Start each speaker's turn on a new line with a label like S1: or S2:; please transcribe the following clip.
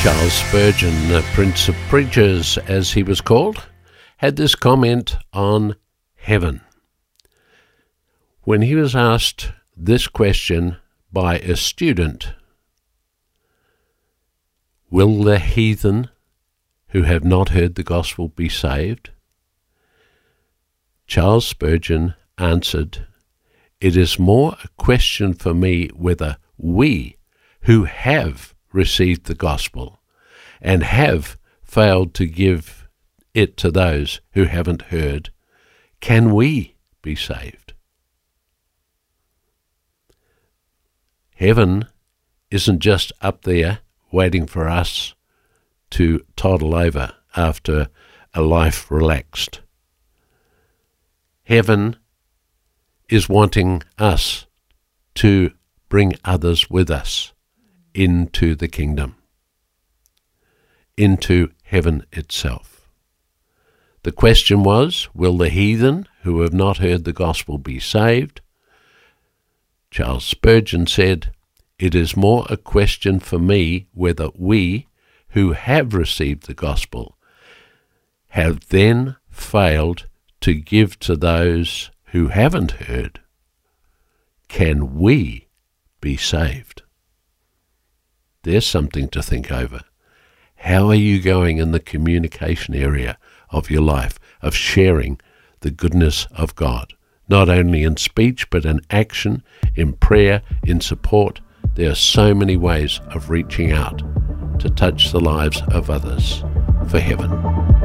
S1: Charles Spurgeon, the Prince of Preachers as he was called, had this comment on heaven. When he was asked this question by a student, will the heathen who have not heard the gospel be saved? Charles Spurgeon answered, it is more a question for me whether we who have received the gospel and have failed to give it to those who haven't heard, can we be saved? Heaven isn't just up there waiting for us to toddle over after a life relaxed. Heaven is wanting us to bring others with us into the kingdom, into heaven itself. The question was, will the heathen who have not heard the gospel be saved? Charles Spurgeon said, it is more a question for me whether we who have received the gospel have then failed to give to those who haven't heard. Can we be saved? There's something to think over. How are you going in the communication area of your life, of sharing the goodness of God? Not only in speech, but in action, in prayer, in support. There are so many ways of reaching out to touch the lives of others for heaven.